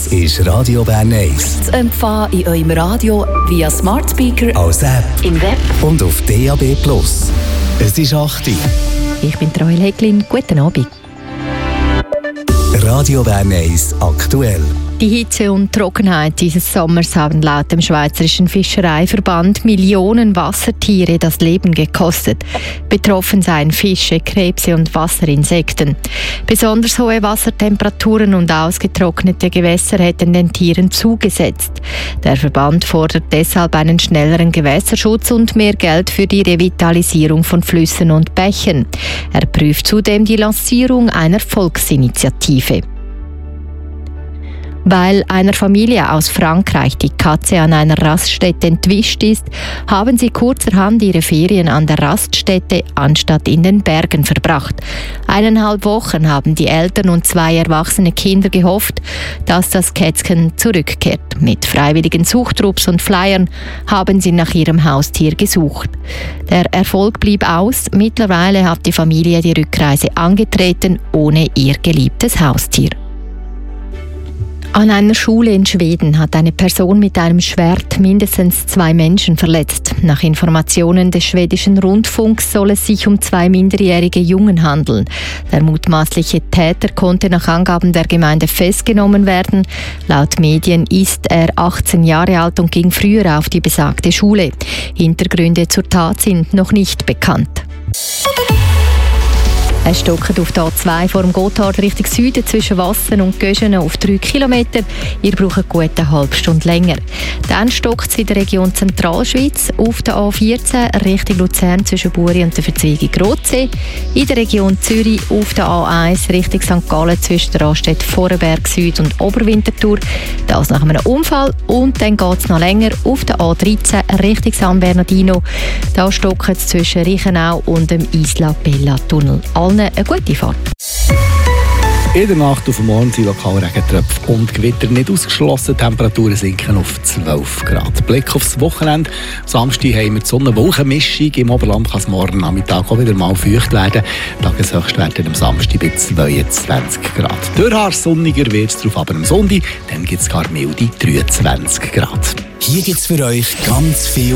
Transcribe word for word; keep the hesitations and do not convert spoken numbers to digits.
ist Radio Bern eins. Zu empfangen in eurem Radio via Smart Speaker, als App, im Web und auf D A B Plus. Es ist acht Uhr. Ich bin Roel Häcklin. Guten Abend. Radio Bern eins aktuell. Die Hitze und Trockenheit dieses Sommers haben laut dem Schweizerischen Fischereiverband Millionen Wassertiere das Leben gekostet. Betroffen seien Fische, Krebse und Wasserinsekten. Besonders hohe Wassertemperaturen und ausgetrocknete Gewässer hätten den Tieren zugesetzt. Der Verband fordert deshalb einen schnelleren Gewässerschutz und mehr Geld für die Revitalisierung von Flüssen und Bächen. Er prüft zudem die Lancierung einer Volksinitiative. Weil einer Familie aus Frankreich die Katze an einer Raststätte entwischt ist, haben sie kurzerhand ihre Ferien an der Raststätte anstatt in den Bergen verbracht. Eineinhalb Wochen haben die Eltern und zwei erwachsene Kinder gehofft, dass das Kätzchen zurückkehrt. Mit freiwilligen Suchtrupps und Flyern haben sie nach ihrem Haustier gesucht. Der Erfolg blieb aus. Mittlerweile hat die Familie die Rückreise angetreten, ohne ihr geliebtes Haustier. An einer Schule in Schweden hat eine Person mit einem Schwert mindestens zwei Menschen verletzt. Nach Informationen des schwedischen Rundfunks soll es sich um zwei minderjährige Jungen handeln. Der mutmaßliche Täter konnte nach Angaben der Gemeinde festgenommen werden. Laut Medien ist er achtzehn Jahre alt und ging früher auf die besagte Schule. Hintergründe zur Tat sind noch nicht bekannt. Es stockt auf der A zwei vor dem Gotthard Richtung Süden zwischen Wassen und Göschenen auf drei Kilometer. Ihr braucht eine gute halbe Stunde länger. Dann stockt es in der Region Zentralschweiz auf der A vierzehn Richtung Luzern zwischen Buri und der Verzweigung Rotsee. In der Region Zürich auf der A eins Richtung Sankt Gallen zwischen der Raststätte Vorenberg Süd und Oberwinterthur. Das nach einem Unfall. Und dann geht es noch länger auf der A dreizehn Richtung San Bernardino. Da stockt es zwischen Reichenau und dem Isla Bella Tunnel. Allen eine gute Fahrt. In der Nacht auf morgen sind lokal Regentröpfe und Gewitter nicht ausgeschlossen. Die Temperaturen sinken auf zwölf Grad. Blick aufs Wochenende. Samstag haben wir die Sonne-Wolken-Mischung. Im Oberland kann es morgen Nachmittag auch wieder mal feucht werden. Tageshöchstwerte am Samstag bei zweiundzwanzig Grad. Dürrhaar sonniger wird es darauf, aber am Sonntag dann gibt es gar milde dreiundzwanzig Grad. Hier gibt es für euch ganz viel